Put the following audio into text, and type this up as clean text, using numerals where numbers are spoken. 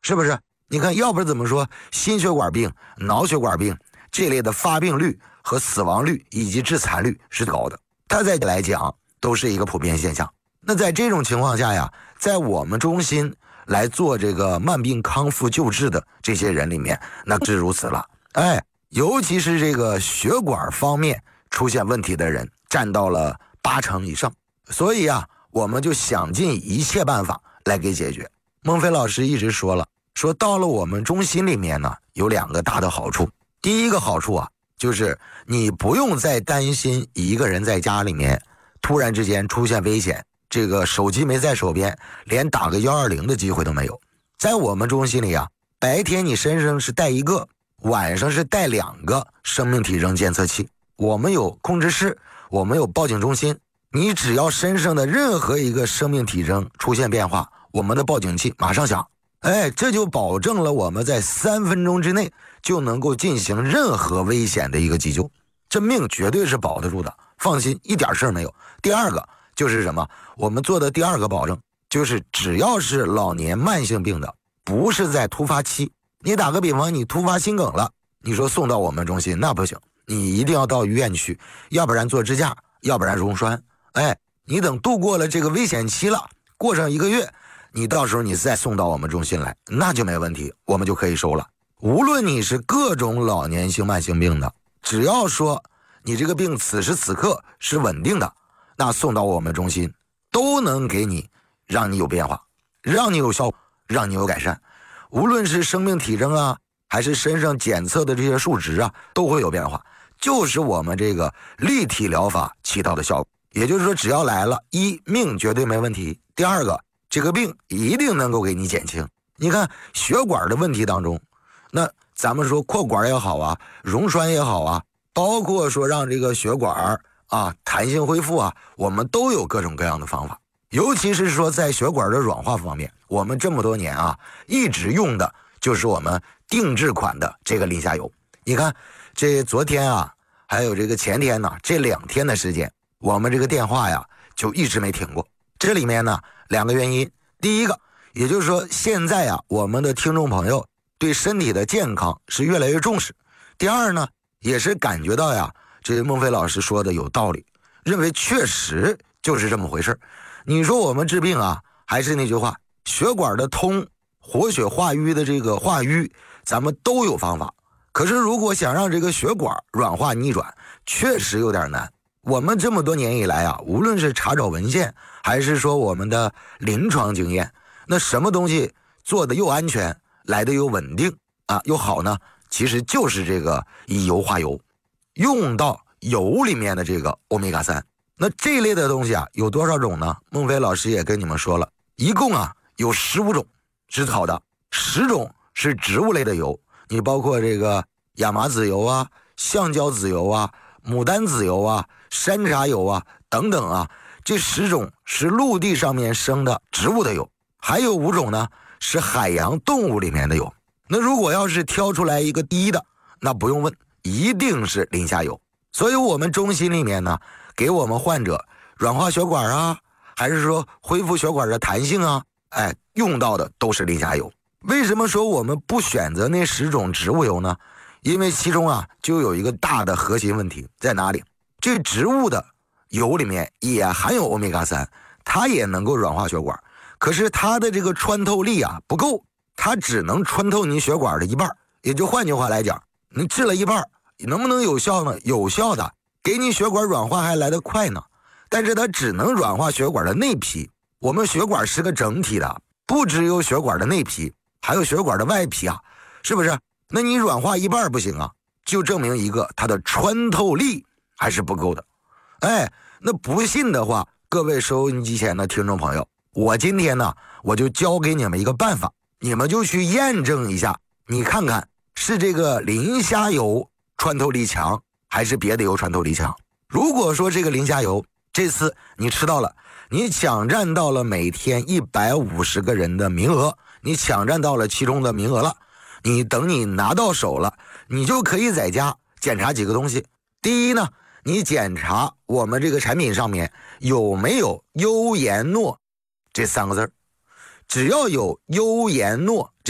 是不是？你看，要不然怎么说心血管病、脑血管病这类的发病率和死亡率以及致残率是高的？它在来讲都是一个普遍现象。那在这种情况下呀，在我们中心来做这个慢病康复救治的这些人里面，那是如此了。尤其是这个血管方面出现问题的人占到了80%以上。所以啊，我们就想尽一切办法来给解决。孟非老师一直说了，说到了我们中心里面呢，有2个大的好处。第一个好处啊，就是你不用再担心一个人在家里面突然之间出现危险，这个手机没在手边，连打个120的机会都没有。在我们中心里啊，白天你身上是带1个，晚上是带2个生命体征监测器。我们有控制室，我们有报警中心，你只要身上的任何一个生命体征出现变化，我们的报警器马上响。这就保证了我们在3分钟之内就能够进行任何危险的一个急救，这命绝对是保得住的，放心，一点事儿没有。第二个就是什么？我们做的第2个保证就是只要是老年慢性病的，不是在突发期，你打个比方，你突发心梗了，你说送到我们中心那不行，你一定要到医院去，要不然做支架，要不然溶栓。你等度过了这个危险期了，过上1个月，你到时候你再送到我们中心来，那就没问题，我们就可以收了。无论你是各种老年性慢性病的，只要说你这个病此时此刻是稳定的，那送到我们中心都能给你，让你有变化，让你有效果，让你有改善。无论是生命体征啊，还是身上检测的这些数值啊，都会有变化，就是我们这个立体疗法起到的效果。也就是说，只要来了，命绝对没问题，第2个这个病一定能够给你减轻。你看血管的问题当中，那咱们说扩管也好啊，溶栓也好啊，包括说让这个血管啊弹性恢复啊，我们都有各种各样的方法。尤其是说在血管的软化方面，我们这么多年啊一直用的就是我们定制款的这个磷虾油。你看这昨天啊还有这个前天呢，这2天的时间，我们这个电话呀就一直没停过。这里面呢2个原因，第一个也就是说现在啊我们的听众朋友对身体的健康是越来越重视。第二呢，也是感觉到呀这孟非老师说的有道理，认为确实就是这么回事。你说我们治病啊，还是那句话，血管的通，活血化瘀的这个化瘀咱们都有方法，可是如果想让这个血管软化逆转，确实有点难。我们这么多年以来啊，无论是查找文献，还是说我们的临床经验，那什么东西做的又安全，来的又稳定啊，又好呢？其实就是这个以油化油，用到油里面的这个欧米伽3。那这类的东西啊，有多少种呢？孟非老师也跟你们说了，一共啊有15种是好的，10种是植物类的油，你包括这个亚麻籽油啊、橡胶籽油啊、牡丹籽油啊、山茶油啊等等啊，这10种是陆地上面生的植物的油，还有5种呢是海洋动物里面的油。那如果要是挑出来一个第一的，那不用问，一定是磷虾油。所以我们中心里面呢，给我们患者软化血管啊，还是说恢复血管的弹性啊，用到的都是磷虾油。为什么说我们不选择那10种植物油呢？因为其中啊就有一个大的核心问题在哪里？这植物的油里面也含有欧米伽3，它也能够软化血管，可是它的这个穿透力啊不够，它只能穿透你血管的一半。也就换句话来讲，你治了一半，能不能有效呢？有效的，给你血管软化还来得快呢，但是它只能软化血管的内皮。我们血管是个整体的，不只有血管的内皮，还有血管的外皮啊，是不是？那你软化一半不行啊，就证明一个它的穿透力还是不够的。那不信的话，各位收音机前的听众朋友，我今天呢我就教给你们一个办法，你们就去验证一下，你看看是这个磷虾油穿透力强，还是别的油穿透力强。如果说这个磷虾油这次你吃到了，你抢占到了每天150个人的名额，你抢占到了其中的名额了，你等你拿到手了，你就可以在家检查几个东西。第一呢，你检查我们这个产品上面有没有优颜诺这3个字，只要有优颜诺